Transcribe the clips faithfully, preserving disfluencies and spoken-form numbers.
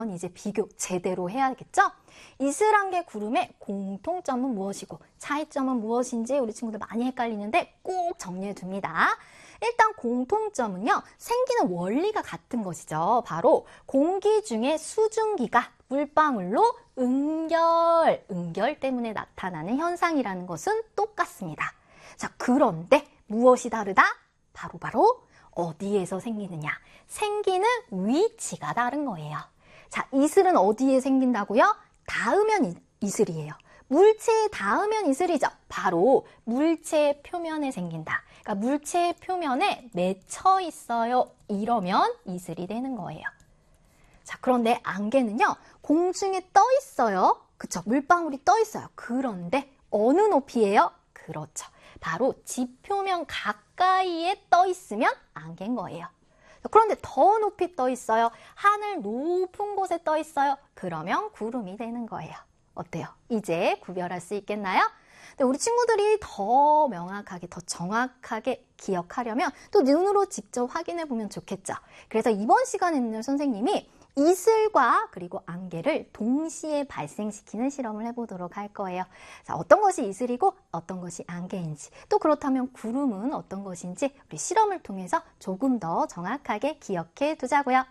이제 비교 제대로 해야겠죠? 이슬안개 구름의 공통점은 무엇이고 차이점은 무엇인지 우리 친구들 많이 헷갈리는데 꼭 정리해 둡니다. 일단 공통점은요, 생기는 원리가 같은 것이죠. 바로 공기 중에 수증기가 물방울로 응결, 응결 때문에 나타나는 현상이라는 것은 똑같습니다. 자, 그런데 무엇이 다르다? 바로바로 어디에서 생기느냐? 생기는 위치가 다른 거예요. 자, 이슬은 어디에 생긴다고요? 닿으면 이슬이에요. 물체에 닿으면 이슬이죠. 바로 물체의 표면에 생긴다. 그러니까 물체의 표면에 맺혀 있어요. 이러면 이슬이 되는 거예요. 자, 그런데 안개는요, 공중에 떠 있어요. 그쵸? 물방울이 떠 있어요. 그런데 어느 높이예요? 그렇죠. 바로 지표면 가까이에 떠 있으면 안개인 거예요. 그런데 더 높이 떠 있어요. 하늘 높은 곳에 떠 있어요. 그러면 구름이 되는 거예요. 어때요? 이제 구별할 수 있겠나요? 근데 우리 친구들이 더 명확하게, 더 정확하게 기억하려면 또 눈으로 직접 확인해 보면 좋겠죠. 그래서 이번 시간에는 선생님이 이슬과 그리고 안개를 동시에 발생시키는 실험을 해보도록 할 거예요. 자, 어떤 것이 이슬이고 어떤 것이 안개인지, 또 그렇다면 구름은 어떤 것인지 우리 실험을 통해서 조금 더 정확하게 기억해 두자고요.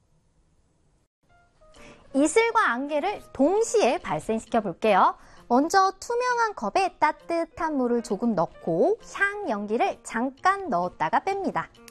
이슬과 안개를 동시에 발생시켜 볼게요. 먼저 투명한 컵에 따뜻한 물을 조금 넣고 향 연기를 잠깐 넣었다가 뺍니다.